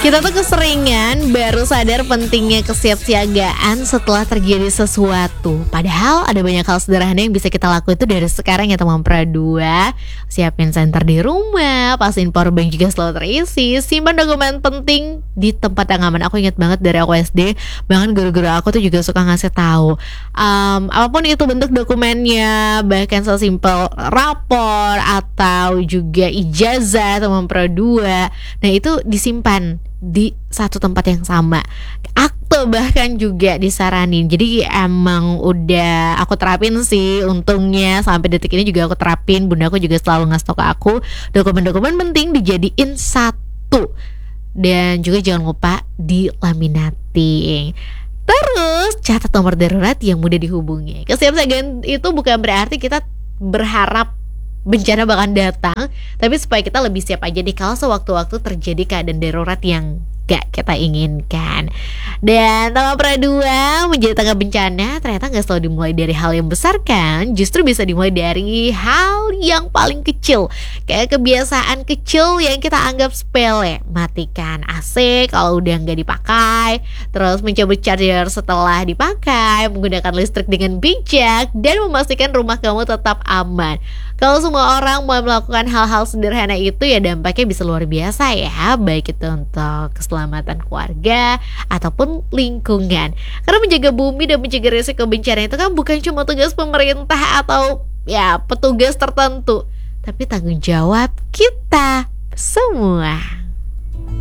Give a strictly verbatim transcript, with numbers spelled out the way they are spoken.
Kita tuh keseringan baru sadar pentingnya kesiapsiagaan setelah terjadi sesuatu. Padahal ada banyak hal sederhana yang bisa kita lakukan itu dari sekarang ya teman Pra dua. Siapin senter di rumah, pastiin powerbank juga selalu terisi, simpan dokumen penting di tempat yang aman. Aku ingat banget dari aku S D, bahkan guru-guru aku tuh juga suka ngasih tahu um, apapun itu bentuk dokumennya, bahkan sesimpel rapor atau juga ijazah teman Pra dua. Nah itu disimpan di satu tempat yang sama. Akte bahkan juga disaranin. Jadi emang udah aku terapin sih, untungnya sampai detik ini juga aku terapin. Bunda aku juga selalu ngasih tau ke aku dokumen-dokumen penting dijadiin satu. Dan juga jangan lupa dilaminating. Terus catat nomor darurat yang mudah dihubungi. Kesiapsiagaan itu bukan berarti kita berharap bencana bakal datang, tapi supaya kita lebih siap aja nih kalau sewaktu-waktu terjadi keadaan darurat yang gak kita inginkan. Dan teman Pra dua, menjadi tanggap bencana ternyata gak selalu dimulai dari hal yang besar kan. Justru bisa dimulai dari hal yang paling kecil, kayak kebiasaan kecil yang kita anggap sepele. Matikan A C kalau udah gak dipakai, terus mencabut charger setelah dipakai, menggunakan listrik dengan bijak, dan memastikan rumah kamu tetap aman. Kalau semua orang mau melakukan hal-hal sederhana itu ya dampaknya bisa luar biasa ya, baik itu untuk keselamatan keluarga ataupun lingkungan. Karena menjaga bumi dan mencegah risiko bencana itu kan bukan cuma tugas pemerintah atau ya petugas tertentu, tapi tanggung jawab kita semua.